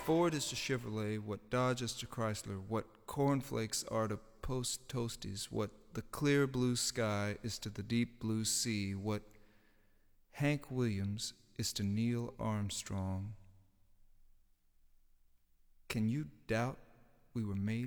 Ford is to Chevrolet what Dodge is to Chrysler, what cornflakes are to Post Toasties, what the clear blue sky is to the deep blue sea, what Hank Williams is to Neil Armstrong. Can you doubt we were made